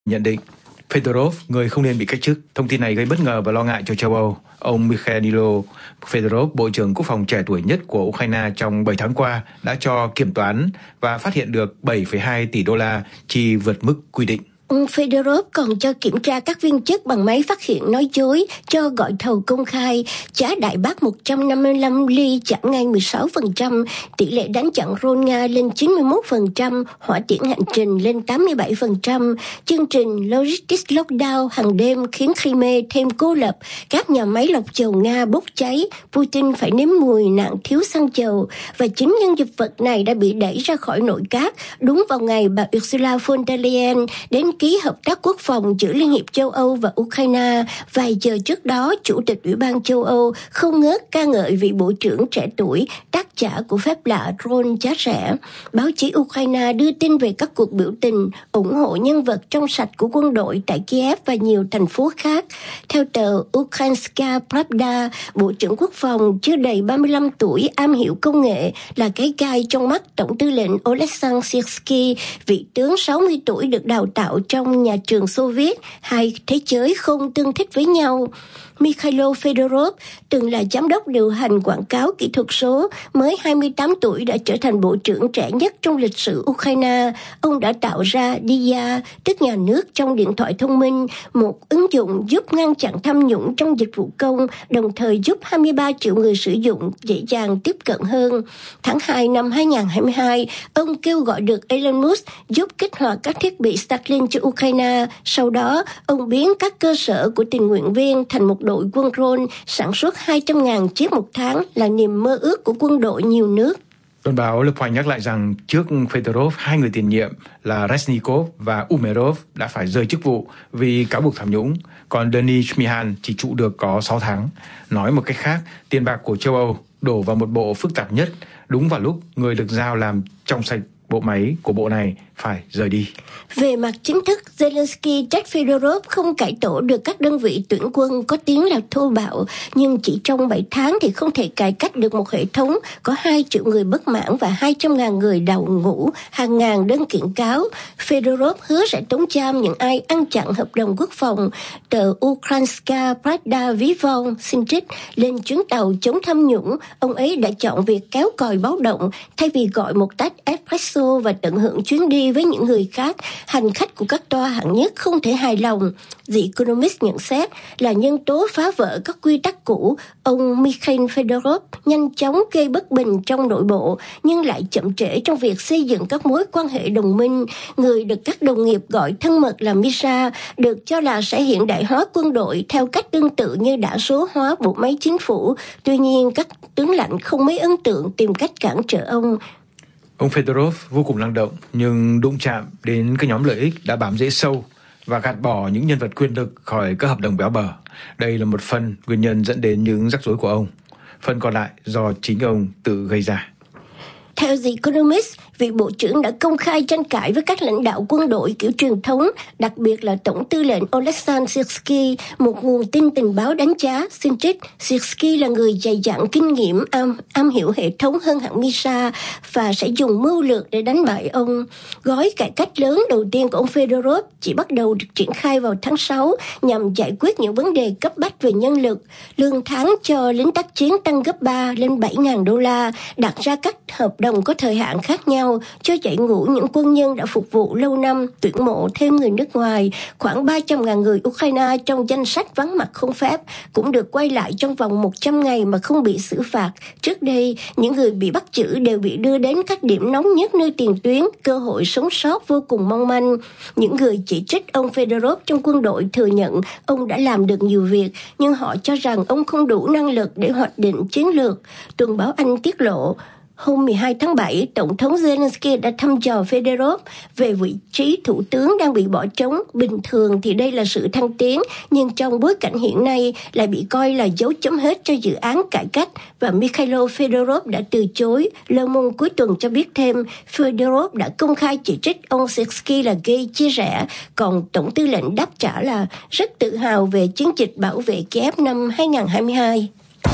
nhận định Fedorov, người không nên bị cách chức. Thông tin này gây bất ngờ và lo ngại cho châu Âu. Ông Mikhailo Fedorov, Bộ trưởng Quốc phòng trẻ tuổi nhất của Ukraine trong 7 tháng qua, đã cho kiểm toán và phát hiện được 7,2 tỷ đô la chi vượt mức quy định. Ông Fedorov còn cho kiểm tra các viên chức bằng máy phát hiện nói dối cho gọi thầu công khai, giá đại bác 155 ly giảm ngay 16%, tỷ lệ đánh chặn drone Nga lên 91%, hỏa tiễn hành trình lên 87%. Chương trình Logistics Lockdown hàng đêm khiến Crimea thêm cô lập, các nhà máy lọc dầu Nga bốc cháy, Putin phải nếm mùi nạn thiếu xăng dầu, và chính nhân vật này đã bị đẩy ra khỏi nội các đúng vào ngày bà Ursula von der Leyen đến ký hợp tác quốc phòng giữa Liên hiệp châu Âu và Ukraine. Vài giờ trước đó, Chủ tịch Ủy ban châu Âu không ngớt ca ngợi vị bộ trưởng trẻ tuổi, tác giả của phép lạ drone giá rẻ. Báo chí Ukraine đưa tin về các cuộc biểu tình ủng hộ nhân vật trong sạch của quân đội tại Kiev và nhiều thành phố khác. Theo tờ Ukrainska Pravda, Bộ trưởng Quốc phòng chưa đầy 35 tuổi am hiểu công nghệ là cái gai trong mắt Tổng tư lệnh Oleksandr Syrsky, vị tướng 60 tuổi được đào tạo trong nhà trường Xô Viết. Hai thế giới không tương thích với nhau. Mikhailo Fedorov, từng là giám đốc điều hành quảng cáo kỹ thuật số, mới 28 tuổi đã trở thành bộ trưởng trẻ nhất trong lịch sử Ukraine. Ông đã tạo ra Dia, tức nhà nước trong điện thoại thông minh, một ứng dụng giúp ngăn chặn tham nhũng trong dịch vụ công, đồng thời giúp 23 triệu người sử dụng dễ dàng tiếp cận hơn. Tháng 2 năm 2022, ông kêu gọi được Elon Musk giúp kích hoạt các thiết bị Starlink cho Ukraine. Sau đó, ông biến các cơ sở của tình nguyện viên thành một đội quân drone sản xuất 200.000 chiếc một tháng, là niềm mơ ước của quân đội nhiều nước. Tuần báo Le Point nhắc lại rằng trước Fedorov, hai người tiền nhiệm là Reznikov và Umerov đã phải rời chức vụ vì cáo buộc tham nhũng, còn Denis Shmyhal chỉ trụ được có 6 tháng. Nói một cách khác, tiền bạc của châu Âu đổ vào một bộ phức tạp nhất, đúng vào lúc người được giao làm trong sạch bộ máy của bộ này phải rời đi. Về mặt chính thức, Zelensky trách Fedorov không cải tổ được các đơn vị tuyển quân có tiếng là thô bạo, nhưng chỉ trong 7 tháng thì không thể cải cách được một hệ thống có 2 triệu người bất mãn và 200.000 người đầu ngũ, hàng ngàn đơn kiện cáo. Fedorov hứa sẽ tống giam những ai ăn chặn hợp đồng quốc phòng. Tờ Ukrainska Pravda ví von xin trích lên chuyến tàu chống tham nhũng, ông ấy đã chọn việc kéo còi báo động thay vì gọi một tách espresso và tận hưởng chuyến đi với những người khác. Hành khách của các toa hạng nhất không thể hài lòng. The Economist nhận xét là nhân tố phá vỡ các quy tắc cũ. Ông Mikhail Fedorov nhanh chóng gây bất bình trong nội bộ, nhưng lại chậm trễ trong việc xây dựng các mối quan hệ đồng minh. Người được các đồng nghiệp gọi thân mật là Misha, được cho là sẽ hiện đại hóa quân đội theo cách tương tự như đã số hóa bộ máy chính phủ. Tuy nhiên, các tướng lãnh không mấy ấn tượng tìm cách cản trở ông. Ông Fedorov vô cùng năng động, nhưng đụng chạm đến các nhóm lợi ích đã bám rễ sâu và gạt bỏ những nhân vật quyền lực khỏi các hợp đồng béo bở. Đây là một phần nguyên nhân dẫn đến những rắc rối của ông. Phần còn lại do chính ông tự gây ra. Theo The Economist, vị bộ trưởng đã công khai tranh cãi với các lãnh đạo quân đội kiểu truyền thống, đặc biệt là Tổng tư lệnh Oleksandr Syrsky. Một nguồn tin tình báo đánh giá, xin trích, Syrsky là người dày dặn kinh nghiệm, am hiểu hệ thống hơn hẳn Misha và sẽ dùng mưu lược để đánh bại ông. Gói cải cách lớn đầu tiên của ông Fedorov chỉ bắt đầu được triển khai vào tháng 6 nhằm giải quyết những vấn đề cấp bách về nhân lực. Lương tháng cho lính tác chiến tăng gấp 3 lên 7.000 đô la, đặt ra các hợp đồng có thời hạn khác nhau cho chạy ngũ những quân nhân đã phục vụ lâu năm, tuyển mộ thêm người nước ngoài. Khoảng 300.000 người Ukraine trong danh sách vắng mặt không phép cũng được quay lại trong vòng 100 ngày mà không bị xử phạt. Trước đây, những người bị bắt giữ đều bị đưa đến các điểm nóng nhất nơi tiền tuyến, cơ hội sống sót vô cùng mong manh. Những người chỉ trích ông Fedorov trong quân đội thừa nhận ông đã làm được nhiều việc, nhưng họ cho rằng ông không đủ năng lực để hoạch định chiến lược. Tuần báo Anh tiết lộ, hôm 12 tháng 7, Tổng thống Zelensky đã thăm dò Fedorov về vị trí thủ tướng đang bị bỏ trống. Bình thường thì đây là sự thăng tiến, nhưng trong bối cảnh hiện nay lại bị coi là dấu chấm hết cho dự án cải cách, và Mikhailo Fedorov đã từ chối. Le Monde cuối tuần cho biết thêm, Fedorov đã công khai chỉ trích ông Syrsky là gây chia rẽ, còn Tổng tư lệnh đáp trả là rất tự hào về chiến dịch bảo vệ Kiev năm 2022.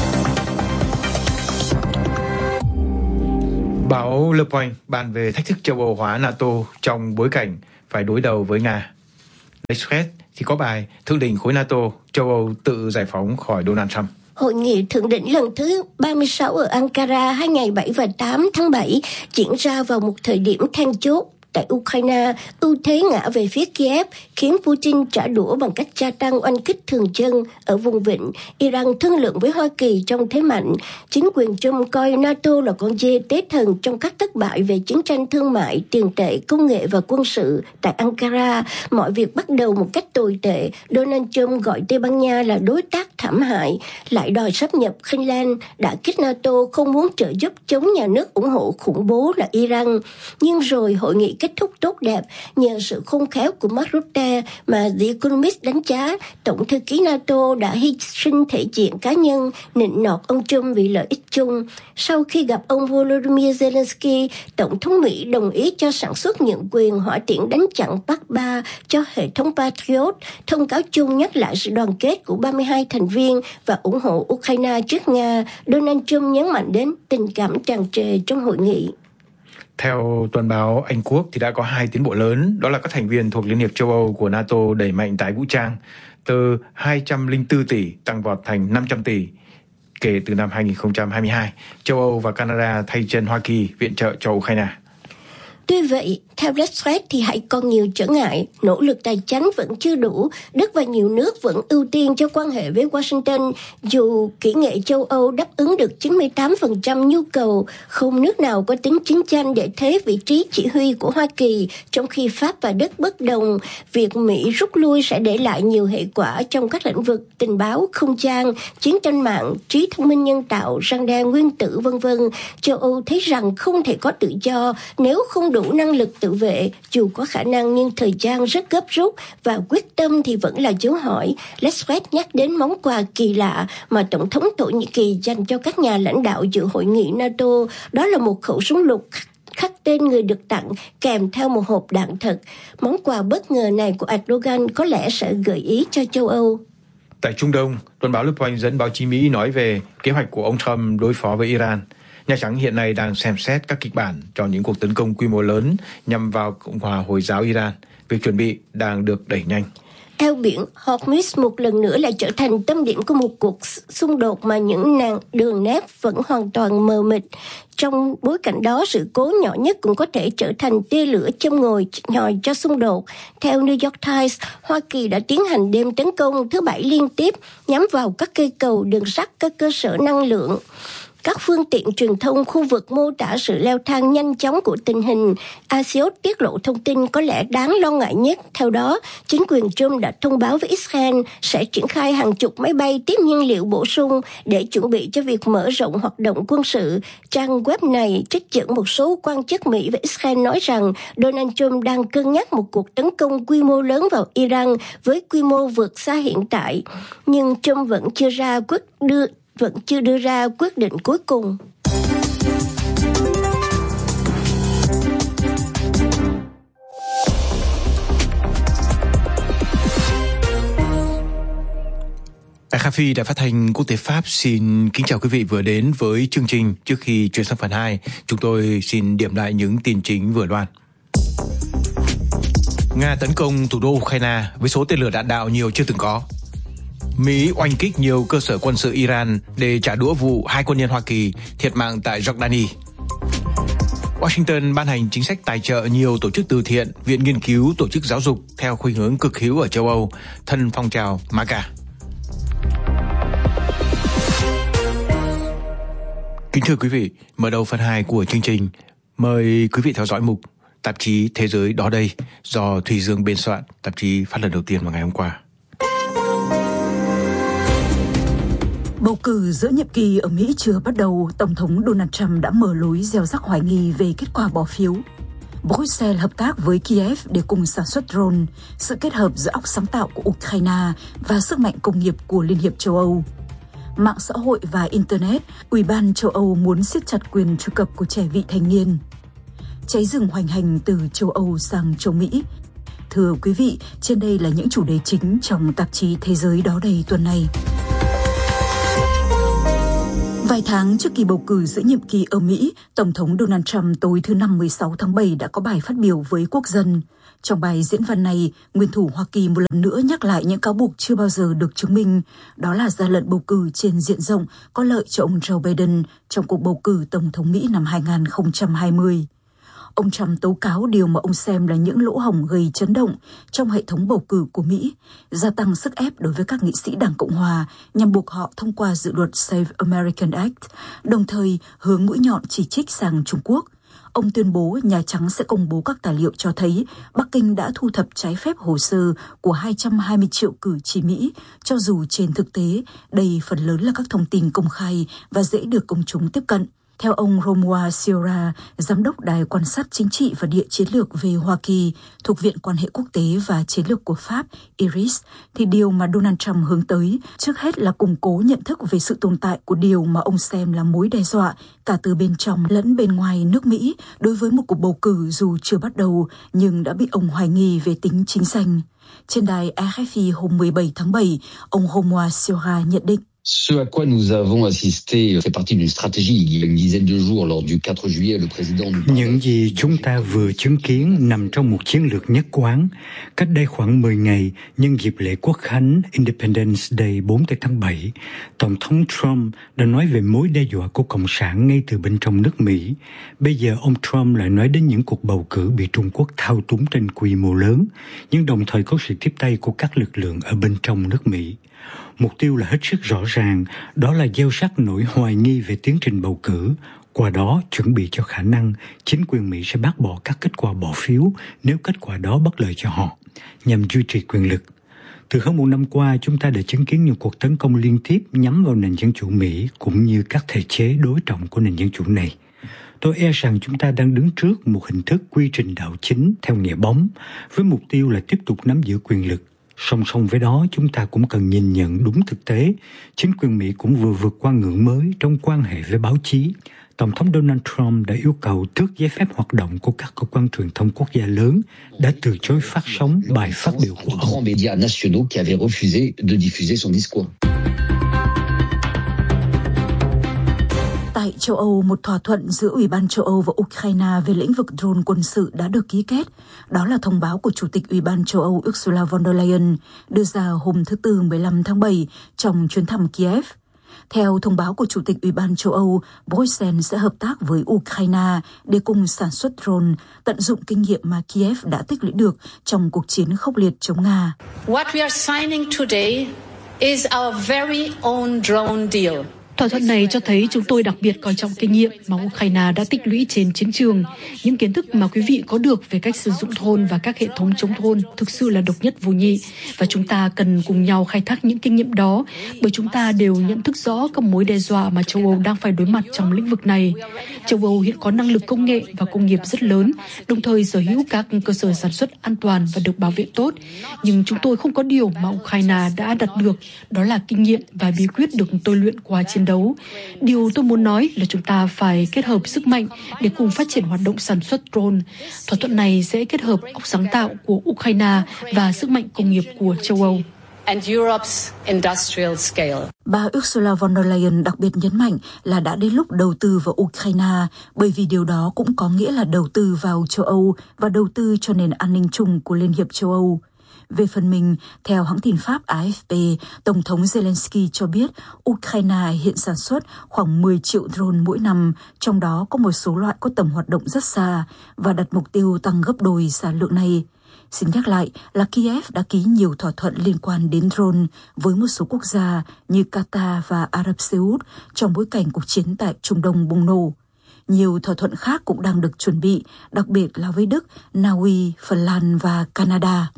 Báo Le Point bàn về thách thức châu Âu hóa NATO trong bối cảnh phải đối đầu với Nga. Express thì có bài Thượng đỉnh khối NATO, châu Âu tự giải phóng khỏi Donald Trump. Hội nghị thượng đỉnh lần thứ 36 ở Ankara hai ngày 7 và 8 tháng 7 diễn ra vào một thời điểm then chốt. Tại Ukraine, ưu thế ngã về phía Kiev khiến Putin trả đũa bằng cách gia tăng oanh kích thường dân ở vùng vịnh. Iran thương lượng với Hoa Kỳ trong thế mạnh. Chính quyền Trump coi NATO là con dê tế thần trong các thất bại về chiến tranh thương mại, tiền tệ, công nghệ và quân sự. Tại Ankara, mọi việc bắt đầu một cách tồi tệ. Donald Trump gọi Tây Ban Nha là đối tác thảm hại, lại đòi sáp nhập Finland, đã kích NATO không muốn trợ giúp chống nhà nước ủng hộ khủng bố là Iran. Nhưng rồi hội nghị kết thúc tốt đẹp nhờ sự khôn khéo của Mark Rutte mà The Economist đánh giá Tổng thư ký NATO đã hy sinh thể diện cá nhân, nịnh nọt ông Trump vì lợi ích chung. Sau khi gặp ông Volodymyr Zelensky, Tổng thống Mỹ đồng ý cho sản xuất nhượng quyền hỏa tiễn đánh chặn PAC-3 cho hệ thống Patriot, thông cáo chung nhắc lại sự đoàn kết của 32 thành viên và ủng hộ Ukraine trước Nga. Donald Trump nhấn mạnh đến tình cảm tràn trề trong hội nghị. Theo tuần báo Anh Quốc thì đã có 2 tiến bộ lớn, đó là các thành viên thuộc Liên hiệp châu Âu của NATO đẩy mạnh tái vũ trang từ 204 tỷ tăng vọt thành 500 tỷ kể từ năm 2022. Châu Âu và Canada thay chân Hoa Kỳ viện trợ cho Ukraine. Tuy vậy, theo Redstreet thì hãy còn nhiều trở ngại, nỗ lực tài chính vẫn chưa đủ, Đức và nhiều nước vẫn ưu tiên cho quan hệ với Washington, dù kỹ nghệ châu Âu đáp ứng được 98% nhu cầu, không nước nào có tính chiến tranh để thế vị trí chỉ huy của Hoa Kỳ, trong khi Pháp và Đức bất đồng. Việc Mỹ rút lui sẽ để lại nhiều hệ quả trong các lĩnh vực tình báo, không gian, chiến tranh mạng, trí thông minh nhân tạo, răng đe nguyên tử v.v. Châu Âu thấy rằng không thể có tự do nếu không đủ năng lực tự vệ, dù có khả năng nhưng thời gian rất gấp rút và quyết tâm thì vẫn là dấu hỏi. Lesquet nhắc đến món quà kỳ lạ mà Tổng thống Thổ Nhĩ Kỳ dành cho các nhà lãnh đạo dự hội nghị NATO. Đó là một khẩu súng lục khắc tên người được tặng kèm theo một hộp đạn thật. Món quà bất ngờ này của Erdogan có lẽ sẽ gợi ý cho châu Âu. Tại Trung Đông, tuần báo Le Point dẫn báo chí Mỹ nói về kế hoạch của ông Trump đối phó với Iran. Nhà Trắng hiện nay đang xem xét các kịch bản cho những cuộc tấn công quy mô lớn nhằm vào Cộng hòa Hồi giáo Iran. Việc chuẩn bị đang được đẩy nhanh. Eo biển Hormuz một lần nữa lại trở thành tâm điểm của một cuộc xung đột mà những đường nét vẫn hoàn toàn mờ mịt. Trong bối cảnh đó, sự cố nhỏ nhất cũng có thể trở thành tia lửa châm ngòi cho xung đột. Theo New York Times, Hoa Kỳ đã tiến hành đêm tấn công thứ Bảy liên tiếp nhắm vào các cây cầu, đường sắt, các cơ sở năng lượng. Các phương tiện truyền thông khu vực mô tả sự leo thang nhanh chóng của tình hình. Axios tiết lộ thông tin có lẽ đáng lo ngại nhất. Theo đó, chính quyền Trump đã thông báo với Israel sẽ triển khai hàng chục máy bay tiếp nhiên liệu bổ sung để chuẩn bị cho việc mở rộng hoạt động quân sự. Trang web này trích dẫn một số quan chức Mỹ và Israel nói rằng Donald Trump đang cân nhắc một cuộc tấn công quy mô lớn vào Iran với quy mô vượt xa hiện tại. Nhưng Trump vẫn chưa đưa ra quyết định cuối cùng. RFI Đài Phát thanh Quốc tế Pháp xin kính chào quý vị vừa đến với chương trình. Trước khi chuyển sang phần 2, chúng tôi xin điểm lại những tin chính vừa loan. Nga tấn công thủ đô Ukraine với số tên lửa đạn đạo nhiều chưa từng có. Mỹ oanh kích nhiều cơ sở quân sự Iran để trả đũa vụ 2 quân nhân Hoa Kỳ thiệt mạng tại Jordani. Washington ban hành chính sách tài trợ nhiều tổ chức từ thiện, viện nghiên cứu, tổ chức giáo dục theo khuynh hướng cực hữu ở châu Âu, thân phong trào MAGA. Kính thưa quý vị, mở đầu phần 2 của chương trình, mời quý vị theo dõi mục Tạp chí Thế giới đó đây do Thùy Dương biên soạn, tạp chí phát lần đầu tiên vào ngày hôm qua. Bầu cử giữa nhiệm kỳ ở Mỹ chưa bắt đầu, Tổng thống Donald Trump đã mở lối gieo rắc hoài nghi về kết quả bỏ phiếu. Bruxelles hợp tác với Kiev để cùng sản xuất drone, sự kết hợp giữa óc sáng tạo của Ukraine và sức mạnh công nghiệp của Liên hiệp châu Âu. Mạng xã hội và Internet, Ủy ban châu Âu muốn siết chặt quyền truy cập của trẻ vị thành niên. Cháy rừng hoành hành từ châu Âu sang châu Mỹ. Thưa quý vị, trên đây là những chủ đề chính trong tạp chí Thế giới đó đây tuần này. Vài tháng trước kỳ bầu cử giữa nhiệm kỳ ở Mỹ, Tổng thống Donald Trump tối thứ Năm 16 tháng 7 đã có bài phát biểu với quốc dân. Trong bài diễn văn này, nguyên thủ Hoa Kỳ một lần nữa nhắc lại những cáo buộc chưa bao giờ được chứng minh, đó là gian lận bầu cử trên diện rộng có lợi cho ông Joe Biden trong cuộc bầu cử Tổng thống Mỹ năm 2020. Ông Trump tố cáo điều mà ông xem là những lỗ hổng gây chấn động trong hệ thống bầu cử của Mỹ, gia tăng sức ép đối với các nghị sĩ Đảng Cộng Hòa nhằm buộc họ thông qua dự luật Save American Act, đồng thời hướng mũi nhọn chỉ trích sang Trung Quốc. Ông tuyên bố Nhà Trắng sẽ công bố các tài liệu cho thấy Bắc Kinh đã thu thập trái phép hồ sơ của 220 triệu cử tri Mỹ, cho dù trên thực tế đây phần lớn là các thông tin công khai và dễ được công chúng tiếp cận. Theo ông Romuald Sciorra, giám đốc Đài quan sát chính trị và địa chiến lược về Hoa Kỳ thuộc Viện Quan hệ Quốc tế và Chiến lược của Pháp, IRIS, thì điều mà Donald Trump hướng tới trước hết là củng cố nhận thức về sự tồn tại của điều mà ông xem là mối đe dọa cả từ bên trong lẫn bên ngoài nước Mỹ đối với một cuộc bầu cử dù chưa bắt đầu nhưng đã bị ông hoài nghi về tính chính danh. Trên đài RFI hôm 17 tháng 7, ông Romuald Sciorra nhận định: Ce à quoi nous avons assisté fait partie d'une stratégie. Il y a une dizaine de jours, lors du 4 juillet, le président nous parlait. Những gì chúng ta vừa chứng kiến nằm trong một chiến lược nhất quán. Cách đây khoảng 10 ngày, nhân dịp lễ Quốc khánh Independence Day 4 tháng 7, Tổng thống Trump đã nói về mối đe dọa của Cộng sản ngay từ bên trong nước Mỹ. Bây giờ ông Trump lại nói đến những cuộc bầu cử bị Trung Quốc thao túng trên quy mô lớn, nhưng đồng thời có sự tiếp tay của các lực lượng ở bên trong nước Mỹ. Mục tiêu là hết sức rõ ràng, đó là gieo rắc nỗi hoài nghi về tiến trình bầu cử, qua đó chuẩn bị cho khả năng chính quyền Mỹ sẽ bác bỏ các kết quả bỏ phiếu nếu kết quả đó bất lợi cho họ, nhằm duy trì quyền lực. Từ hơn một năm qua, chúng ta đã chứng kiến nhiều cuộc tấn công liên tiếp nhắm vào nền dân chủ Mỹ cũng như các thể chế đối trọng của nền dân chủ này. Tôi e rằng chúng ta đang đứng trước một hình thức quy trình đảo chính theo nghĩa bóng, với mục tiêu là tiếp tục nắm giữ quyền lực. Song song với đó, chúng ta cũng cần nhìn nhận đúng thực tế, chính quyền Mỹ cũng vừa vượt qua ngưỡng mới trong quan hệ với báo chí. Tổng thống Donald Trump đã yêu cầu tước giấy phép hoạt động của các cơ quan truyền thông quốc gia lớn, đã từ chối phát sóng bài phát biểu của ông. Tại châu Âu, một thỏa thuận giữa Ủy ban châu Âu và Ukraine về lĩnh vực drone quân sự đã được ký kết. Đó là thông báo của Chủ tịch Ủy ban châu Âu Ursula von der Leyen đưa ra hôm thứ Tư 15 tháng 7 trong chuyến thăm Kiev. Theo thông báo của Chủ tịch Ủy ban châu Âu, Bruxelles sẽ hợp tác với Ukraine để cùng sản xuất drone, tận dụng kinh nghiệm mà Kiev đã tích lũy được trong cuộc chiến khốc liệt chống Nga. What we are signing today is our very own drone deal. Thỏa thuận này cho thấy chúng tôi đặc biệt coi trọng kinh nghiệm mà Ukraine đã tích lũy trên chiến trường. Những kiến thức mà quý vị có được về cách sử dụng drone và các hệ thống chống drone thực sự là độc nhất vô nhị. Và chúng ta cần cùng nhau khai thác những kinh nghiệm đó, bởi chúng ta đều nhận thức rõ các mối đe dọa mà châu Âu đang phải đối mặt trong lĩnh vực này. Châu Âu hiện có năng lực công nghệ và công nghiệp rất lớn, đồng thời sở hữu các cơ sở sản xuất an toàn và được bảo vệ tốt. Nhưng chúng tôi không có điều mà Ukraine đã đạt được, đó là kinh nghiệm và bí quyết được tôi luyện qua chiến đấu. Điều tôi muốn nói là chúng ta phải kết hợp sức mạnh để cùng phát triển hoạt động sản xuất drone. Thỏa thuận này sẽ kết hợp óc sáng tạo của Ukraine và sức mạnh công nghiệp của châu Âu. Bà Ursula von der Leyen đặc biệt nhấn mạnh là đã đến lúc đầu tư vào Ukraine, bởi vì điều đó cũng có nghĩa là đầu tư vào châu Âu và đầu tư cho nền an ninh chung của Liên hiệp châu Âu. Về phần mình, theo hãng tin Pháp AFP, Tổng thống Zelensky cho biết Ukraine hiện sản xuất khoảng 10 triệu drone mỗi năm, trong đó có một số loại có tầm hoạt động rất xa và đặt mục tiêu tăng gấp đôi sản lượng này. Xin nhắc lại là Kiev đã ký nhiều thỏa thuận liên quan đến drone với một số quốc gia như Qatar và Ả Rập Xê Út trong bối cảnh cuộc chiến tại Trung Đông bùng nổ. Nhiều thỏa thuận khác cũng đang được chuẩn bị, đặc biệt là với Đức, Na Uy, Phần Lan và Canada.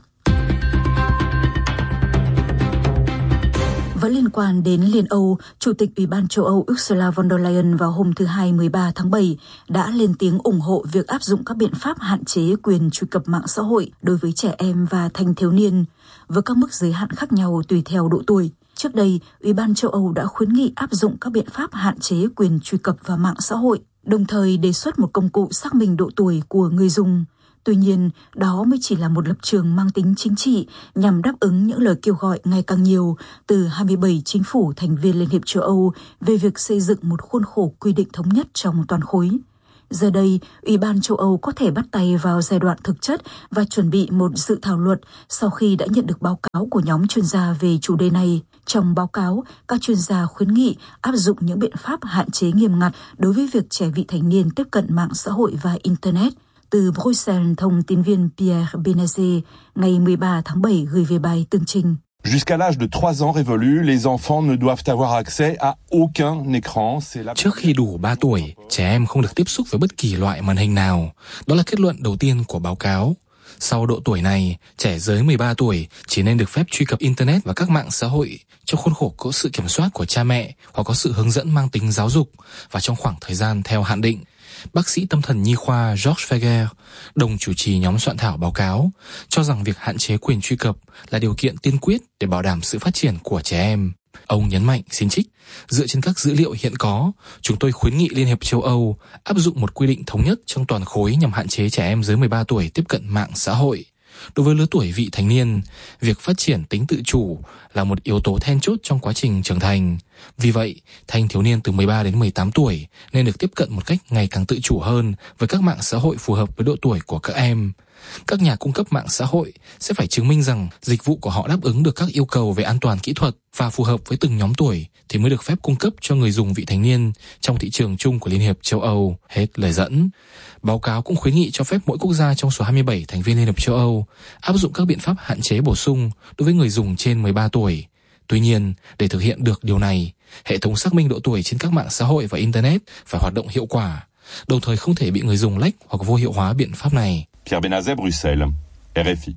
Vẫn liên quan đến Liên Âu, Chủ tịch Ủy ban châu Âu Ursula von der Leyen vào hôm thứ Hai 13 tháng 7 đã lên tiếng ủng hộ việc áp dụng các biện pháp hạn chế quyền truy cập mạng xã hội đối với trẻ em và thanh thiếu niên, với các mức giới hạn khác nhau tùy theo độ tuổi. Trước đây, Ủy ban châu Âu đã khuyến nghị áp dụng các biện pháp hạn chế quyền truy cập vào mạng xã hội, đồng thời đề xuất một công cụ xác minh độ tuổi của người dùng. Tuy nhiên, đó mới chỉ là một lập trường mang tính chính trị nhằm đáp ứng những lời kêu gọi ngày càng nhiều từ 27 chính phủ thành viên Liên hiệp châu Âu về việc xây dựng một khuôn khổ quy định thống nhất trong toàn khối. Giờ đây, Ủy ban châu Âu có thể bắt tay vào giai đoạn thực chất và chuẩn bị một dự thảo luật sau khi đã nhận được báo cáo của nhóm chuyên gia về chủ đề này. Trong báo cáo, các chuyên gia khuyến nghị áp dụng những biện pháp hạn chế nghiêm ngặt đối với việc trẻ vị thành niên tiếp cận mạng xã hội và Internet. Từ Bruxelles, thông tin viên Pierre Benazet ngày 13 tháng 7 gửi về bài tường trình. Jusqu'à l'âge de 3 ans révolu, les enfants ne doivent avoir accès à aucun écran. Trước khi đủ 3 tuổi, trẻ em không được tiếp xúc với bất kỳ loại màn hình nào. Đó là kết luận đầu tiên của báo cáo. Sau độ tuổi này, trẻ dưới 13 tuổi chỉ nên được phép truy cập Internet và các mạng xã hội trong khuôn khổ có sự kiểm soát của cha mẹ hoặc có sự hướng dẫn mang tính giáo dục và trong khoảng thời gian theo hạn định. Bác sĩ tâm thần nhi khoa Georges Feger, đồng chủ trì nhóm soạn thảo báo cáo, cho rằng việc hạn chế quyền truy cập là điều kiện tiên quyết để bảo đảm sự phát triển của trẻ em. Ông nhấn mạnh, xin trích, dựa trên các dữ liệu hiện có, chúng tôi khuyến nghị Liên hiệp châu Âu áp dụng một quy định thống nhất trong toàn khối nhằm hạn chế trẻ em dưới 13 tuổi tiếp cận mạng xã hội. Đối với lứa tuổi vị thành niên, việc phát triển tính tự chủ là một yếu tố then chốt trong quá trình trưởng thành. Vì vậy, thanh thiếu niên từ 13 đến 18 tuổi nên được tiếp cận một cách ngày càng tự chủ hơn với các mạng xã hội phù hợp với độ tuổi của các em. Các nhà cung cấp mạng xã hội sẽ phải chứng minh rằng dịch vụ của họ đáp ứng được các yêu cầu về an toàn kỹ thuật và phù hợp với từng nhóm tuổi thì mới được phép cung cấp cho người dùng vị thành niên trong thị trường chung của Liên hiệp châu Âu. Hết lời dẫn. Báo cáo cũng khuyến nghị cho phép mỗi quốc gia trong số 27 thành viên Liên hiệp châu Âu áp dụng các biện pháp hạn chế bổ sung đối với người dùng trên 13 tuổi. Tuy nhiên, để thực hiện được điều này, hệ thống xác minh độ tuổi trên các mạng xã hội và Internet phải hoạt động hiệu quả, đồng thời không thể bị người dùng lách hoặc vô hiệu hóa biện pháp này. Pierre Benazet, Bruxelles, RFI.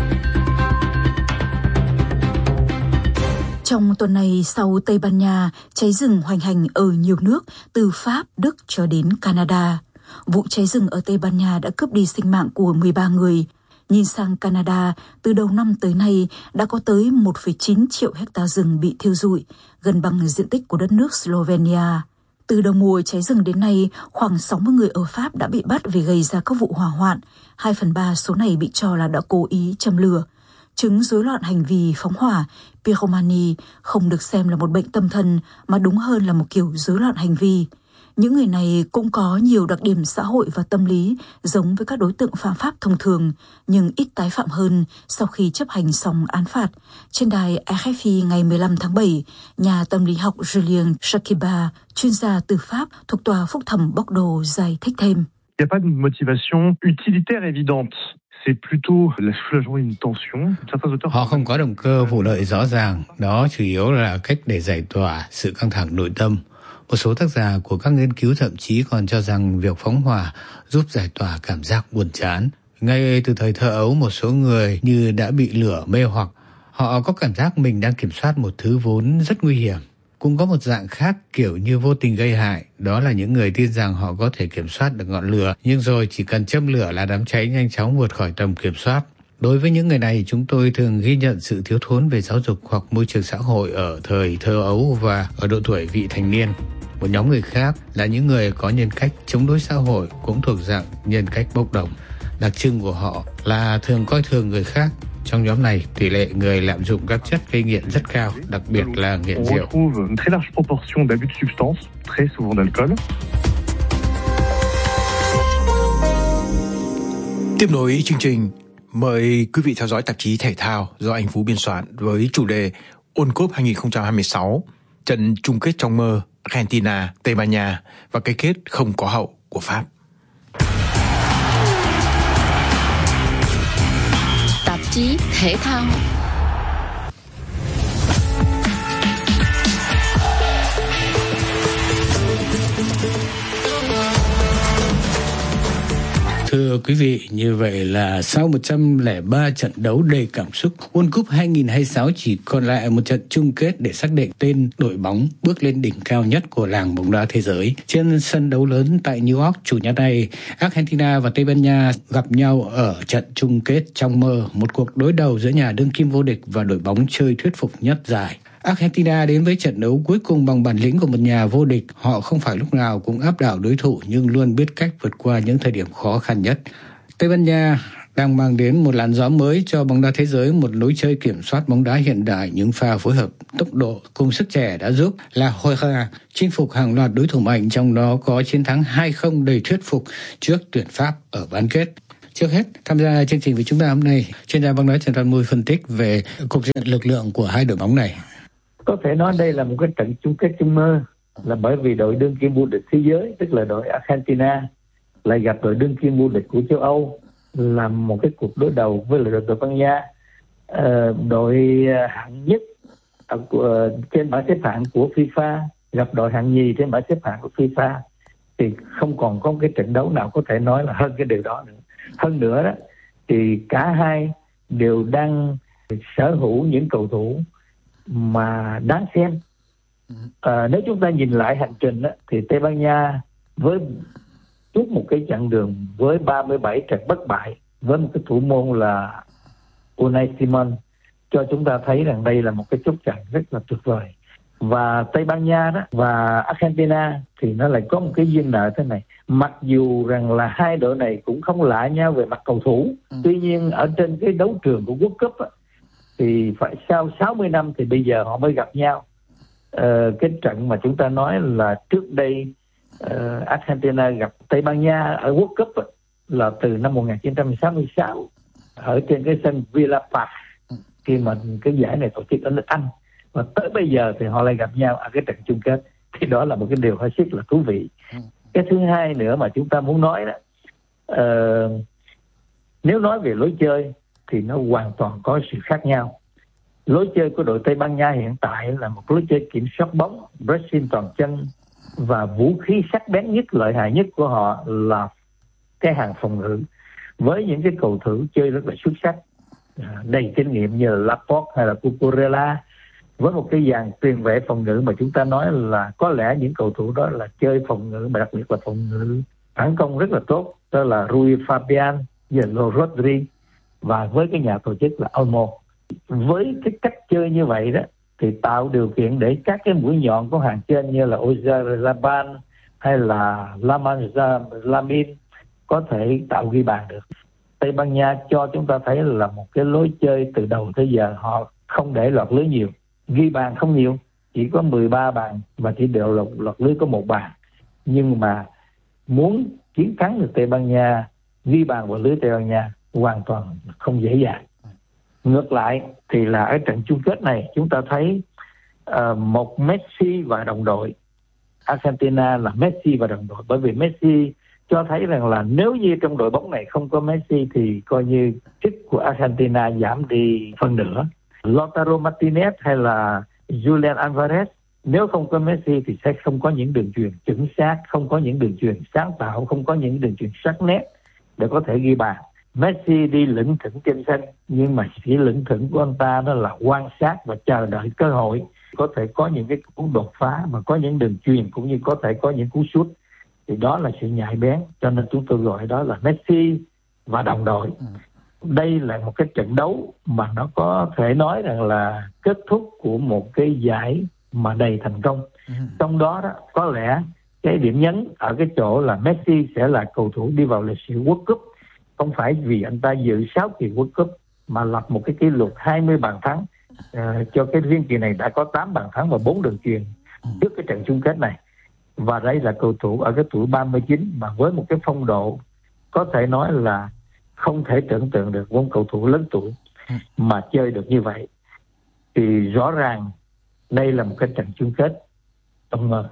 Trong tuần này, sau Tây Ban Nha, cháy rừng hoành hành ở nhiều nước, từ Pháp, Đức cho đến Canada. Vụ cháy rừng ở Tây Ban Nha đã cướp đi sinh mạng của 13 người. Nhìn sang Canada, từ đầu năm tới nay đã có tới 1,9 triệu hecta rừng bị thiêu rụi, gần bằng diện tích của đất nước Slovenia. Từ đầu mùa cháy rừng đến nay, khoảng 60 người ở Pháp đã bị bắt vì gây ra các vụ hỏa hoạn. 2/3 số này bị cho là đã cố ý châm lửa. Chứng rối loạn hành vi phóng hỏa, pyromania, không được xem là một bệnh tâm thần mà đúng hơn là một kiểu rối loạn hành vi. Những người này cũng có nhiều đặc điểm xã hội và tâm lý giống với các đối tượng phạm pháp thông thường, nhưng ít tái phạm hơn sau khi chấp hành xong án phạt. Trên đài RFI ngày 15 tháng 7, nhà tâm lý học Julien Chakiba, chuyên gia từ Pháp thuộc tòa phúc thẩm Bordeaux, giải thích thêm. Il n'y a pas de motivation utilitaire évidente. Họ không có động cơ vụ lợi rõ ràng, đó chủ yếu là cách để giải tỏa sự căng thẳng nội tâm. Một số tác giả của các nghiên cứu thậm chí còn cho rằng việc phóng hỏa giúp giải tỏa cảm giác buồn chán. Ngay từ thời thơ ấu, một số người như đã bị lửa mê hoặc. Họ có cảm giác mình đang kiểm soát một thứ vốn rất nguy hiểm. Cũng có một dạng khác kiểu như vô tình gây hại, đó là những người tin rằng họ có thể kiểm soát được ngọn lửa, nhưng rồi chỉ cần châm lửa là đám cháy nhanh chóng vượt khỏi tầm kiểm soát. Đối với những người này, chúng tôi thường ghi nhận sự thiếu thốn về giáo dục hoặc môi trường xã hội ở thời thơ ấu và ở độ tuổi vị thành niên. Một nhóm người khác là những người có nhân cách chống đối xã hội, cũng thuộc dạng nhân cách bốc đồng. Đặc trưng của họ là thường coi thường người khác. Trong nhóm này, tỷ lệ người lạm dụng các chất gây nghiện rất cao, đặc biệt là nghiện rượu. Tiếp nối chương trình, mời quý vị theo dõi tạp chí thể thao do anh Phú biên soạn với chủ đề World Cup 2026, trận chung kết trong mơ Argentina, Tây Ban Nha và cái kết không có hậu của Pháp. Tạp chí thể thao. Thưa quý vị, như vậy là sau 103 trận đấu đầy cảm xúc, World Cup 2026 chỉ còn lại một trận chung kết để xác định tên đội bóng bước lên đỉnh cao nhất của làng bóng đá thế giới. Trên sân đấu lớn tại New York, chủ nhật này, Argentina và Tây Ban Nha gặp nhau ở trận chung kết trong mơ, một cuộc đối đầu giữa nhà đương kim vô địch và đội bóng chơi thuyết phục nhất giải. Argentina đến với trận đấu cuối cùng bằng bản lĩnh của một nhà vô địch. Họ không phải lúc nào cũng áp đảo đối thủ nhưng luôn biết cách vượt qua những thời điểm khó khăn nhất. Tây Ban Nha đang mang đến một làn gió mới cho bóng đá thế giới, một lối chơi kiểm soát bóng đá hiện đại. Những pha phối hợp, tốc độ cùng sức trẻ đã giúp La Roja chinh phục hàng loạt đối thủ mạnh, trong đó có chiến thắng 2-0 đầy thuyết phục trước tuyển Pháp ở bán kết. Trước hết, tham gia chương trình với chúng ta hôm nay, chuyên gia bóng đá Trần Văn Mui phân tích về cục diện lực lượng của hai đội bóng này. Có thể nói đây là một cái trận chung kết trong mơ, là bởi vì đội đương kim vô địch thế giới, tức là đội Argentina, lại gặp đội đương kim vô địch của châu Âu, là một cái cuộc đối đầu với đội Tây Ban Nha, đội hạng nhất trên bảng xếp hạng của FIFA gặp đội hạng nhì trên bảng xếp hạng của FIFA, thì không còn có một cái trận đấu nào có thể nói là hơn cái điều đó nữa. Hơn nữa đó, thì cả hai đều đang sở hữu những cầu thủ mà đáng xem. Nếu chúng ta nhìn lại hành trình đó, thì Tây Ban Nha với suốt một cái chặng đường với 37 trận bất bại, với một cái thủ môn là Unai Simon, cho chúng ta thấy rằng đây là một cái chốt chặn rất là tuyệt vời. Và Tây Ban Nha đó và Argentina thì nó lại có một cái duyên nợ thế này. Mặc dù rằng là hai đội này cũng không lạ nhau về mặt cầu thủ, tuy nhiên ở trên cái đấu trường của World Cup á, thì phải sau 60 năm thì bây giờ họ mới gặp nhau. Cái trận mà chúng ta nói là trước đây Argentina gặp Tây Ban Nha ở World Cup á, là từ năm 1966 ở trên cái sân Villa Park, khi mà cái giải này tổ chức ở nước Anh, và tới bây giờ thì họ lại gặp nhau ở cái trận chung kết, thì đó là một cái điều hết sức là thú vị. Cái thứ hai nữa mà chúng ta muốn nói đó, nếu nói về lối chơi thì nó hoàn toàn có sự khác nhau. Lối chơi của đội Tây Ban Nha hiện tại là một lối chơi kiểm soát bóng, pressing toàn chân, và vũ khí sắc bén nhất, lợi hại nhất của họ là cái hàng phòng ngự, với những cái cầu thủ chơi rất là xuất sắc, đầy kinh nghiệm như là Laporte hay là Cucurella, với một cái dàn tiền vệ phòng ngự mà chúng ta nói là có lẽ những cầu thủ đó là chơi phòng ngự, mà đặc biệt là phòng ngự phản công rất là tốt, đó là Rui Fabian, Rodri, và với cái nhà tổ chức là Olmo. Với cái cách chơi như vậy đó thì tạo điều kiện để các cái mũi nhọn của hàng trên như là Oyarzabal hay là Lamin có thể tạo ghi bàn được. Tây Ban Nha cho chúng ta thấy là một cái lối chơi từ đầu tới giờ họ không để lọt lưới nhiều, ghi bàn không nhiều, chỉ có 13 bàn và chỉ đều lọt lưới có 1 bàn. Nhưng mà muốn chiến thắng được Tây Ban Nha, ghi bàn vào lưới Tây Ban Nha hoàn toàn không dễ dàng. Ngược lại thì là ở trận chung kết này chúng ta thấy một Messi và đồng đội. Argentina là Messi và đồng đội, bởi vì Messi cho thấy rằng là nếu như trong đội bóng này không có Messi thì coi như chức của Argentina giảm đi phân nửa. Lautaro Martinez hay là Julian Alvarez, nếu không có Messi thì sẽ không có những đường chuyền chuẩn xác, không có những đường chuyền sáng tạo, không có những đường chuyền sắc nét để có thể ghi bàn. Messi đi lững thững trên sân, nhưng mà chỉ lững thững của anh ta đó là quan sát và chờ đợi cơ hội, có thể có những cái cú đột phá, mà có những đường chuyền cũng như có thể có những cú sút. Thì đó là sự nhạy bén, cho nên chúng tôi gọi đó là Messi và đồng đội. Đây là một cái trận đấu mà nó có thể nói rằng là kết thúc của một cái giải mà đầy thành công. Trong đó có lẽ cái điểm nhấn ở cái chỗ là Messi sẽ là cầu thủ đi vào lịch sử World Cup, không phải vì anh ta dự 6 kỳ World Cup mà lập một cái kỷ lục 20 bàn thắng, cho cái riêng kỳ này đã có 8 bàn thắng và 4 đường chuyền trước cái trận chung kết này. Và đây là cầu thủ ở cái tuổi 39 mà với một cái phong độ có thể nói là không thể tưởng tượng được một cầu thủ lớn tuổi mà chơi được như vậy. Thì rõ ràng đây là một cái trận chung kết không ngờ.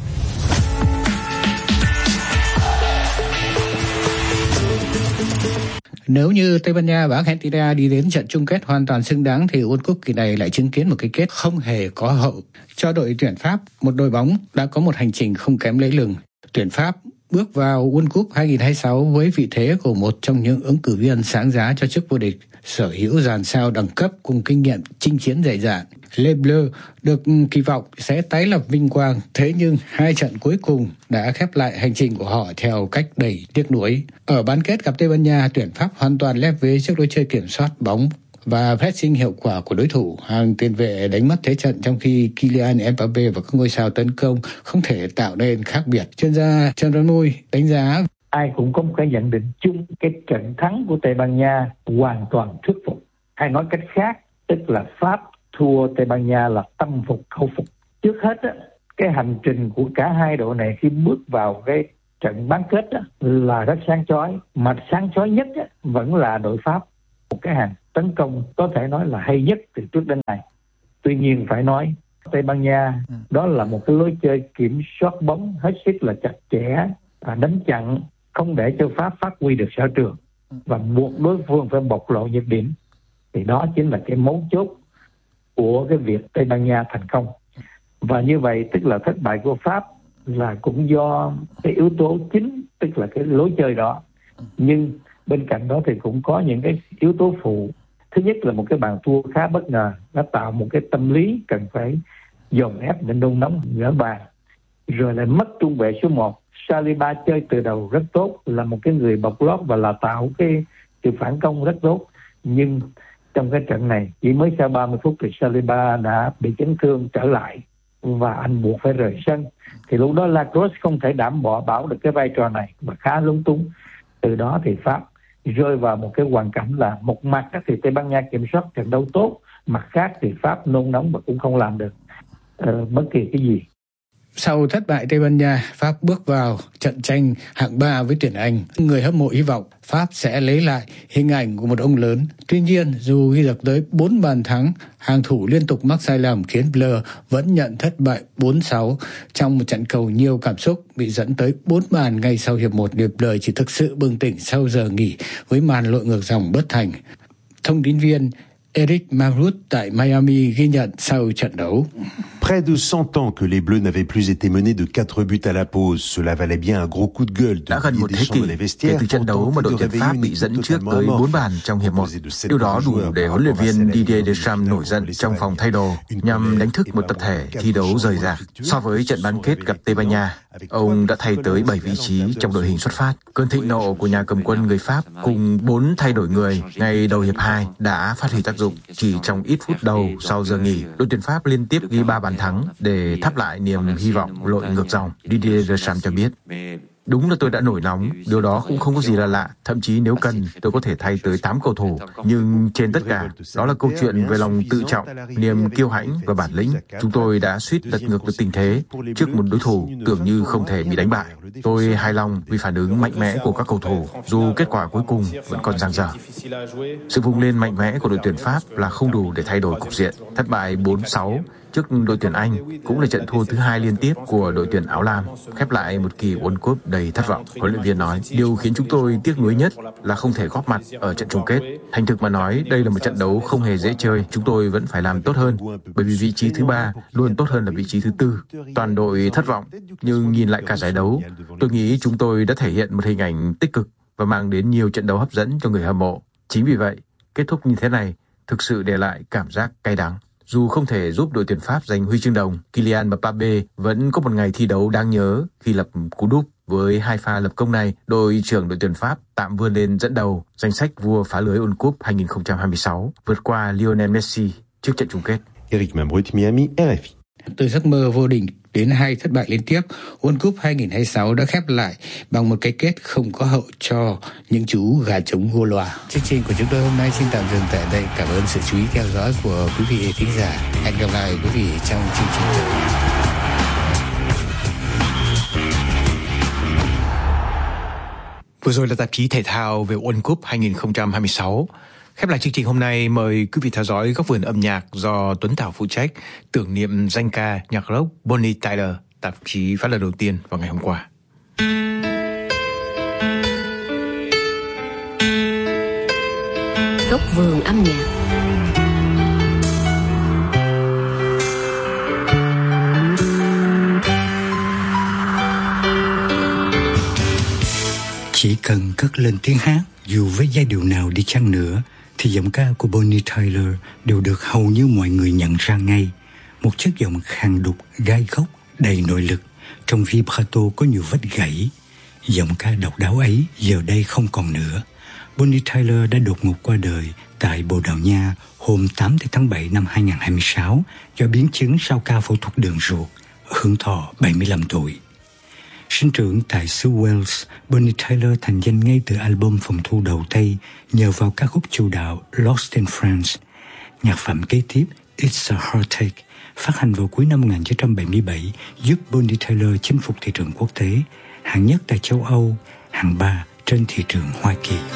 Nếu như Tây Ban Nha và Argentina đi đến trận chung kết hoàn toàn xứng đáng thì World Cup kỳ này lại chứng kiến một cái kết không hề có hậu cho đội tuyển Pháp, một đội bóng đã có một hành trình không kém lẫy lừng. Tuyển Pháp bước vào World Cup 2026 với vị thế của một trong những ứng cử viên sáng giá cho chức vô địch, sở hữu dàn sao đẳng cấp cùng kinh nghiệm chinh chiến dày dạn. Les Bleus được kỳ vọng sẽ tái lập vinh quang, thế nhưng 2 trận cuối cùng đã khép lại hành trình của họ theo cách đầy tiếc nuối. Ở bán kết gặp Tây Ban Nha, tuyển Pháp hoàn toàn lép vế trước lối chơi kiểm soát bóng và pressing hiệu quả của đối thủ. Hàng tiền vệ đánh mất thế trận, trong khi Kylian Mbappé và các ngôi sao tấn công không thể tạo nên khác biệt. Chuyên gia Trần Văn Mui đánh giá ai cũng có một cái nhận định chung, cái trận thắng của Tây Ban Nha hoàn toàn thuyết phục. Hay nói cách khác, tức là Pháp thua Tây Ban Nha là tâm phục khẩu phục. Trước hết á, cái hành trình của cả hai đội này khi bước vào cái trận bán kết á, là rất sáng chói. Mà sáng chói nhất á, vẫn là đội Pháp. Một cái hàng tấn công có thể nói là hay nhất từ trước đến nay. Tuy nhiên phải nói Tây Ban Nha đó là một cái lối chơi kiểm soát bóng hết sức là chặt chẽ, đánh chặn, không để cho Pháp phát huy được sở trường và buộc đối phương phải bộc lộ nhược điểm. Thì đó chính là cái mấu chốt của cái việc Tây Ban Nha thành công. Và như vậy tức là thất bại của Pháp là cũng do cái yếu tố chính, tức là cái lối chơi đó. Nhưng bên cạnh đó thì cũng có những cái yếu tố phụ. Thứ nhất là một cái bàn thua khá bất ngờ, nó tạo một cái tâm lý cần phải dồn ép để nôn nóng gỡ bàn. Rồi lại mất trung vệ số 1. Saliba chơi từ đầu rất tốt, là một cái người bọc lót và là tạo cái sự phản công rất tốt. Nhưng trong cái trận này chỉ mới sau 30 phút thì Saliba đã bị chấn thương trở lại và anh buộc phải rời sân. Thì lúc đó Lacrosse không thể đảm bảo được cái vai trò này và khá lúng túng. Từ đó thì Pháp rơi vào một cái hoàn cảnh là một mặt thì Tây Ban Nha kiểm soát trận đấu tốt, mặt khác thì Pháp nôn nóng và cũng không làm được bất kỳ cái gì. Sau thất bại Tây Ban Nha, Pháp bước vào trận tranh hạng 3 với tuyển Anh. Người hâm mộ hy vọng Pháp sẽ lấy lại hình ảnh của một ông lớn. Tuy nhiên, dù ghi được tới 4 bàn thắng, hàng thủ liên tục mắc sai lầm khiến Blur vẫn nhận thất bại 4-6 trong một trận cầu nhiều cảm xúc, bị dẫn tới 4 bàn ngay sau hiệp 1. Blur chỉ thực sự bừng tỉnh sau giờ nghỉ với màn lội ngược dòng bất thành. Thông tin viên Eric Marut tại Miami ghi nhận sau trận đấu. Près de 100 ans que les Bleus n'avaient plus été menés de 4 buts à la pause, cela valait bien un gros coup de gueule de Didier Deschamps de les vestiaires. Kể từ trận đấu mà đội tuyển Pháp bị dẫn trước tới 4 bàn trong hiệp 1. Điều đó đủ để huấn luyện viên Didier Deschamps nổi giận trong phòng thay đồ nhằm đánh thức một tập thể thi đấu rời rạc. So với trận bán kết gặp Tây Ban Nha, ông đã thay tới 7 vị trí trong đội hình xuất phát. Cơn thịnh nộ của nhà cầm quân người Pháp cùng 4 thay đổi người ngay đầu hiệp 2 đã phát huy tác dụng. Chỉ trong ít phút đầu sau giờ nghỉ, đội tuyển Pháp liên tiếp ghi 3 bàn thắng để thắp lại niềm hy vọng lội ngược dòng. Didier Deschamps cho biết: đúng là tôi đã nổi nóng, điều đó cũng không có gì là lạ. Thậm chí nếu cần, tôi có thể thay tới 8 cầu thủ. Nhưng trên tất cả, đó là câu chuyện về lòng tự trọng, niềm kiêu hãnh và bản lĩnh. Chúng tôi đã suýt lật ngược được tình thế trước một đối thủ tưởng như không thể bị đánh bại. Tôi hài lòng vì phản ứng mạnh mẽ của các cầu thủ, dù kết quả cuối cùng vẫn còn dang dở. Sự vùng lên mạnh mẽ của đội tuyển Pháp là không đủ để thay đổi cục diện. Thất bại 4-6 trước đội tuyển Anh cũng là trận thua thứ 2 liên tiếp của đội tuyển áo lam, khép lại một kỳ World Cup đầy thất vọng. Huấn luyện viên nói: điều khiến chúng tôi tiếc nuối nhất là không thể góp mặt ở trận chung kết. Thành thực mà nói, đây là một trận đấu không hề dễ chơi. Chúng tôi vẫn phải làm tốt hơn, bởi vì vị trí thứ 3 luôn tốt hơn là vị trí thứ 4. Toàn đội thất vọng, nhưng nhìn lại cả giải đấu, tôi nghĩ chúng tôi đã thể hiện một hình ảnh tích cực và mang đến nhiều trận đấu hấp dẫn cho người hâm mộ. Chính vì vậy, kết thúc như thế này thực sự để lại cảm giác cay đắng. Dù không thể giúp đội tuyển Pháp giành huy chương đồng, Kylian Mbappé vẫn có một ngày thi đấu đáng nhớ khi lập cú đúp. Với 2 pha lập công này, đội trưởng đội tuyển Pháp tạm vươn lên dẫn đầu danh sách vua phá lưới World Cup 2026, vượt qua Lionel Messi trước trận chung kết. Eric Marut, Miami, RFI. Từ giấc mơ vô địch đến 2 thất bại liên tiếp, World Cup 2026 đã khép lại bằng một cái kết không có hậu cho những chú gà trống Gaulois. Chương trình của chúng tôi hôm nay xin tạm dừng tại đây. Cảm ơn sự chú ý theo dõi của quý vị thính giả. Hẹn gặp lại quý vị trong chương trình tới. Vừa rồi là tạp chí thể thao về World Cup 2026. Khép lại chương trình hôm nay, mời quý vị theo dõi góc vườn âm nhạc do Tuấn Thảo phụ trách, tưởng niệm danh ca nhạc rock Bonnie Tyler, tạp chí phát lần đầu tiên vào ngày hôm qua. Góc vườn âm nhạc. Chỉ cần cất lên tiếng hát, dù với giai điệu nào đi chăng nữa, thì giọng ca của Bonnie Tyler đều được hầu như mọi người nhận ra ngay. Một chất giọng khàn đục, gai góc, đầy nội lực, trong vibrato có nhiều vết gãy. Giọng ca độc đáo ấy giờ đây không còn nữa. Bonnie Tyler đã đột ngột qua đời tại Bồ Đào Nha hôm 8 tháng 7 năm 2026 do biến chứng sau ca phẫu thuật đường ruột, hưởng thọ 75 tuổi. Sinh trưởng tại xứ Wales, Bonnie Tyler thành danh ngay từ album phòng thu đầu tay nhờ vào ca khúc chủ đạo Lost in France. Nhạc phẩm kế tiếp It's a Heartache phát hành vào cuối năm 1977 giúp Bonnie Tyler chinh phục thị trường quốc tế, hạng nhất tại châu Âu, hạng 3 trên thị trường Hoa Kỳ.